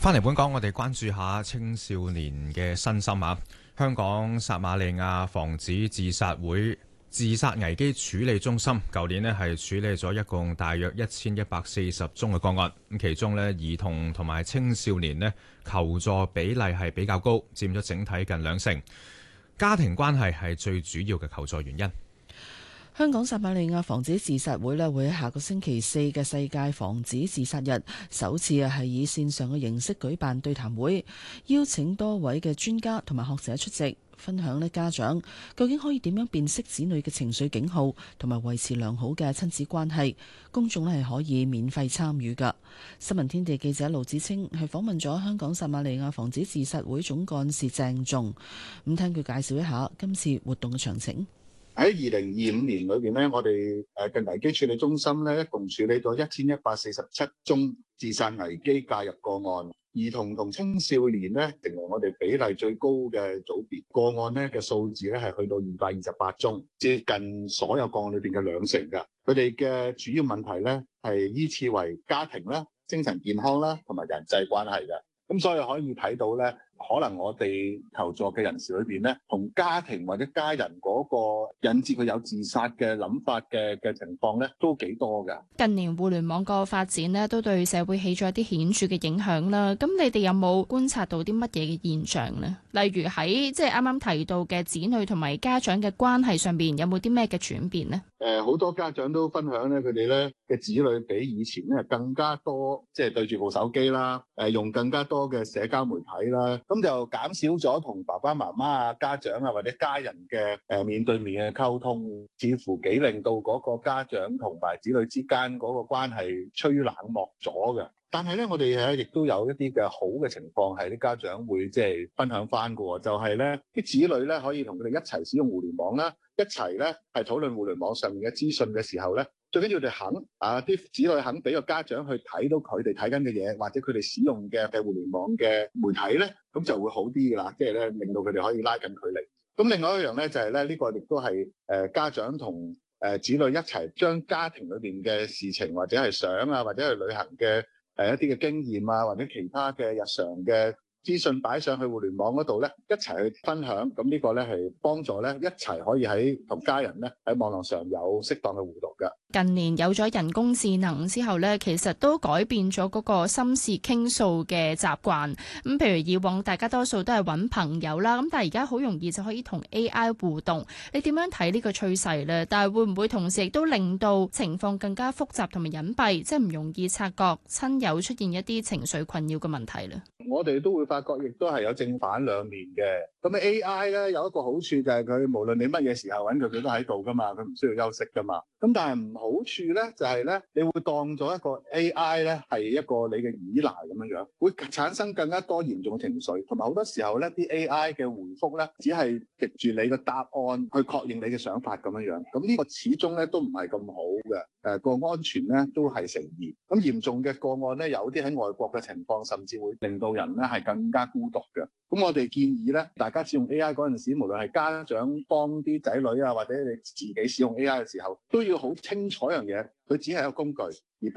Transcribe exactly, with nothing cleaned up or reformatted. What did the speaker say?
翻嚟本港，我哋關注下青少年嘅身心啊。香港撒瑪利亞防止自殺會自殺危機處理中心舊年呢係處理咗一共大約一千一百四十宗嘅個案，咁其中呢，兒童同埋青少年呢求助比例係比較高，佔咗整體近兩成。家庭關係係最主要嘅求助原因。 香港撒瑪利亞防止自殺會咧會喺下個星期四嘅世界防止自殺日，首次啊係以線上嘅形式舉辦對談會，邀請多位嘅專家同埋學者出席，分享咧家長究竟可以點樣辨識子女嘅情緒警號，同埋維持良好嘅親子關係。公眾咧係可以免費參與噶。新聞天地記者盧子清係訪問咗香港撒瑪利亞防止自殺會總幹事鄭仲，咁聽佢介紹一下今次活動嘅詳情。 喺二零二五年裏邊咧，我哋誒嘅危機處理中心咧，一共處理咗一千一百四十七宗自殺危機介入個案。兒童同青少年咧，成為我哋比例最高嘅組別。個案咧嘅數字咧係去到二百二十八宗，接近所有個案裏邊嘅兩成㗎。佢哋嘅主要問題咧係依次為家庭啦、精神健康啦同埋人際關係嘅。咁所以可以睇到咧，可能我哋求助嘅人士裏邊咧，同家庭或者家人嗰個引致佢有自殺嘅諗法嘅嘅情況咧，都幾多㗎。 近年互聯網個發展咧，都對社會起咗一啲顯著嘅影響啦。咁你哋有冇觀察到啲乜嘢嘅現象呢？例如喺即係啱啱提到嘅子女同埋家長嘅關係上邊，有冇啲咩嘅轉變呢？ 誒，好多家長都分享咧，佢哋咧嘅子女比以前咧更加多，即係對住部手機啦，誒用更加多嘅社交媒體啦，咁就減少咗同爸爸媽媽啊、家長啊或者家人嘅誒面對面嘅溝通，似乎幾令到嗰個家長同埋子女之間嗰個關係趨於冷漠咗嘅。但係咧，我哋誒亦都有一啲嘅好嘅情況，係啲家長會即係分享翻嘅，就係咧啲子女咧可以同佢哋一齊使用互聯網啦，一齊咧係討論互聯網上面嘅資訊嘅時候咧，最緊要佢哋肯啊，啲子女肯俾個家長去睇到佢哋睇緊嘅嘢，或者佢哋使用嘅嘅互聯網嘅媒體咧，咁就會好啲噶啦，即係咧令到佢哋可以拉近距離。咁另外一樣咧就係咧呢個亦都係誒家長同誒子女一齊將家庭裏邊嘅事情或者係相啊，或者係旅行嘅。誒一啲嘅經驗啊，或者其他嘅日常嘅資訊擺上去互聯網嗰度咧，一齊去分享，咁呢個咧係幫助咧一齊可以喺同家人咧喺網絡上有適當嘅互動㗎。 近年有咗人工智能之後咧，其實都改變咗嗰個心事傾訴嘅習慣。咁譬如以往大家多數都係揾朋友啦，咁但係而家好容易就可以同 A I 互動。你點樣睇呢個趨勢咧？但係會唔會同時亦都令到情況更加複雜同埋隱蔽，即係唔容易察覺親友出現一啲情緒困擾嘅問題咧？ 我哋都會發覺，亦都係有正反兩面嘅。咁 A I 咧有一個好處就係佢無論你乜嘢時候揾佢，佢都喺度噶嘛，佢唔需要休息噶嘛。咁但係唔好處咧就係咧，你會當咗一個 A I 咧係一個你嘅依賴咁樣樣，會產生更加多嚴重嘅情緒，同埋好多時候咧啲 A I 嘅回覆咧只係藉住你個答案去確認你嘅想法咁樣樣。咁呢個始終咧都唔係咁好嘅。誒個安全咧都係成疑。咁嚴重嘅個案咧，有啲喺外國嘅情況，甚至會令到人咧係更加孤獨嘅。咁我哋建議咧，大家使用 A I 嗰陣時，無論係家長幫啲仔女啊，或者你自己使用 A I 嘅時候，都要好清楚一樣嘢，佢只係一個工具。而